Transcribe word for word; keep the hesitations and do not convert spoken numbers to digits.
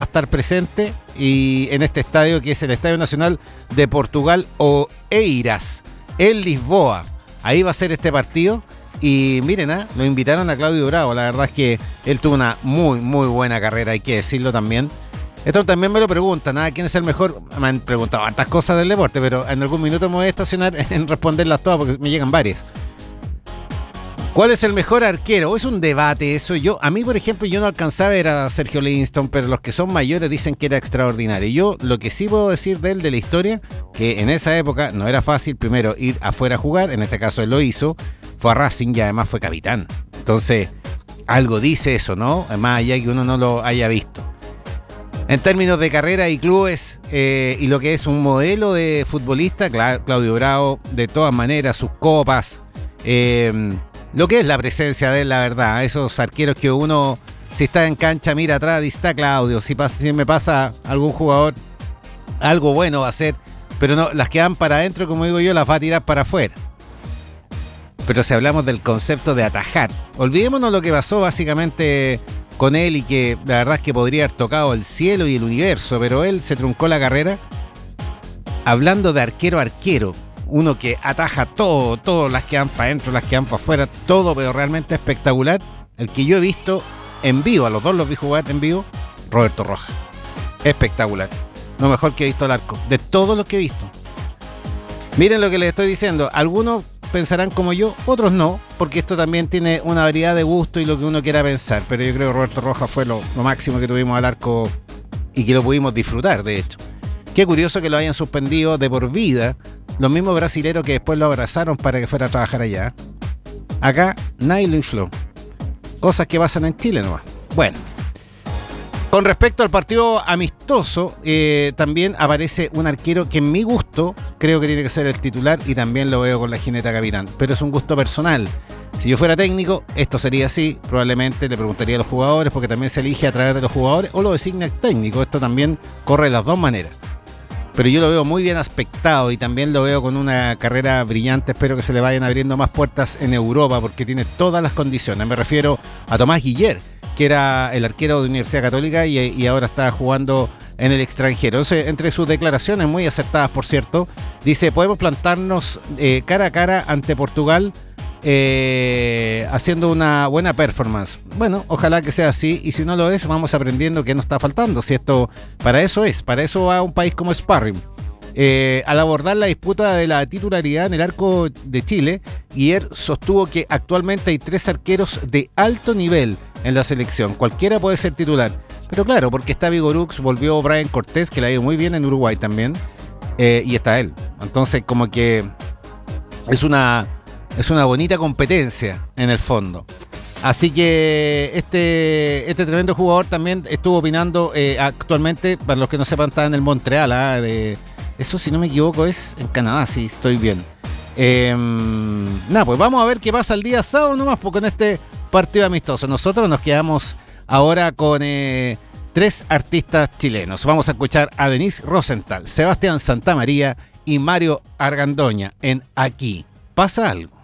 estar presente y en este estadio que es el Estadio Nacional de Portugal Oeiras, en Lisboa. Ahí va a ser este partido. Y miren, ¿eh? lo invitaron a Claudio Bravo. La verdad es que él tuvo una muy, muy buena carrera, hay que decirlo también. Esto también me lo preguntan, ¿eh? ¿Quién es el mejor? Me han preguntado hartas cosas del deporte, pero en algún minuto me voy a estacionar en responderlas todas porque me llegan varias. ¿Cuál es el mejor arquero? Es un debate eso. Yo, a mí, por ejemplo, yo no alcanzaba a ver a Sergio Livingston, pero los que son mayores dicen que era extraordinario. Yo lo que sí puedo decir de él, de la historia, que en esa época no era fácil, primero, ir afuera a jugar, en este caso él lo hizo, fue a Racing y además fue capitán. Entonces, algo dice eso, ¿no? Más allá que uno no lo haya visto. En términos de carrera y clubes, eh, y lo que es un modelo de futbolista, Claudio Bravo, de todas maneras, sus copas, eh, lo que es la presencia de él, la verdad, esos arqueros que uno, si está en cancha, mira atrás, dice, está Claudio, si, pasa, si me pasa algún jugador, algo bueno va a ser, pero no, las que van para adentro, como digo yo, las va a tirar para afuera. Pero si hablamos del concepto de atajar, olvidémonos lo que pasó básicamente con él y que la verdad es que podría haber tocado el cielo y el universo, pero él se truncó la carrera. Hablando de arquero a arquero, uno que ataja todo, todas las que van para adentro, las que van para afuera, todo, pero realmente espectacular. El que yo he visto en vivo, a los dos los vi jugar en vivo, Roberto Rojas. Espectacular. Lo mejor que he visto al arco, de todos los que he visto. Miren lo que les estoy diciendo, algunos pensarán como yo, otros no, porque esto también tiene una variedad de gusto y lo que uno quiera pensar, pero yo creo que Roberto Rojas fue lo, lo máximo que tuvimos al arco y que lo pudimos disfrutar, de hecho. Qué curioso que lo hayan suspendido de por vida los mismos brasileros que después lo abrazaron para que fuera a trabajar allá. Acá nadie lo infló. Cosas que pasan en Chile nomás. Bueno, con respecto al partido amistoso, eh, también aparece un arquero que en mi gusto creo que tiene que ser el titular y también lo veo con la jineta capitán, pero es un gusto personal. Si yo fuera técnico, esto sería así, probablemente le preguntaría a los jugadores porque también se elige a través de los jugadores o lo designa el técnico, esto también corre de las dos maneras. Pero yo lo veo muy bien aspectado y también lo veo con una carrera brillante, espero que se le vayan abriendo más puertas en Europa porque tiene todas las condiciones, me refiero a Tomás Guiller, que era el arquero de Universidad Católica y, y ahora está jugando en el extranjero. Entonces, entre sus declaraciones, muy acertadas por cierto, dice, podemos plantarnos eh, cara a cara ante Portugal eh, haciendo una buena performance. Bueno, ojalá que sea así y si no lo es, vamos aprendiendo qué nos está faltando. Si esto, para eso es, para eso va un país como Sparring. Eh, al abordar la disputa de la titularidad en el arco de Chile, Guiller sostuvo que actualmente hay tres arqueros de alto nivel en la selección, cualquiera puede ser titular, pero claro, porque está Vigorux, volvió Brian Cortés, que le ha ido muy bien en Uruguay también, eh, y está él, entonces como que es una, es una bonita competencia en el fondo. Así que este, este tremendo jugador también estuvo opinando eh, actualmente, para los que no sepan, está en el Montreal, ¿eh? de, eso si no me equivoco es en Canadá, si estoy bien. Eh, nada, pues vamos a ver qué pasa el día sábado nomás, porque en este partido amistoso nosotros nos quedamos ahora con eh, tres artistas chilenos. Vamos a escuchar a Denise Rosenthal, Sebastián Santamaría y Mario Argandoña en Aquí Pasa Algo.